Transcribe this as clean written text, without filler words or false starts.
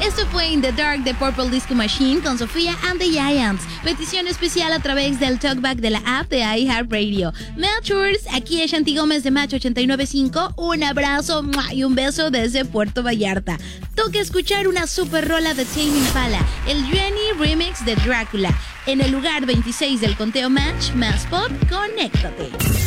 Esto fue In the Dark de Purple Disco Machine con Sofía and the Giants. Petición especial a través del talkback de la app de iHeartRadio. Melchors, aquí es Shanti Gómez de Match 895. Un abrazo y un beso desde Puerto Vallarta. Toca escuchar una super rola de Tame Impala, el Jenny Remix de Drácula. En el lugar 26 del conteo Match, más pop, conéctate.